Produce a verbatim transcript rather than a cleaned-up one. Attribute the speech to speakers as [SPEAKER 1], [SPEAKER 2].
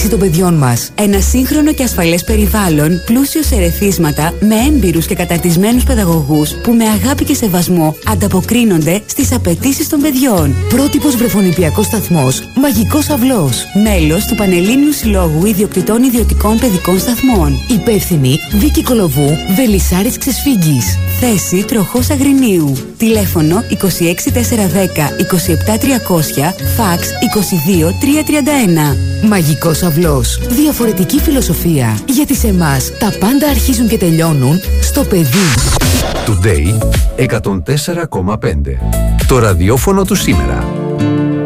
[SPEAKER 1] κατάρτιση των παιδιών μας. Ένα σύγχρονο και ασφαλές περιβάλλον, πλούσιο σε ερεθίσματα, με έμπειρους και καταρτισμένους παιδαγωγούς που με αγάπη και σεβασμό ανταποκρίνονται στις απαιτήσεις των παιδιών. Πρότυπος βρεφονιπιακός σταθμός Μαγικός Αυλός. Μέλος του Πανελλήνιου Συλλόγου Ιδιοκτητών Ιδιωτικών Παιδικών Σταθμών. Υπεύθυνη Βίκη Κολοβού, Βελισσάρης Ξεσφίγγης. Θέση Τροχός Αγρινίου. Τηλέφωνο είκοσι έξι τετρακόσια δέκα είκοσι επτά τριακόσια, φαξ είκοσι δύο τριακόσια τριάντα ένα. Μαγικός Αυλός. Διαφορετική φιλοσοφία. Γιατί σε εμάς τα πάντα αρχίζουν και τελειώνουν στο παιδί.
[SPEAKER 2] Today εκατόν τέσσερα κόμμα πέντε. Το ραδιόφωνο του σήμερα.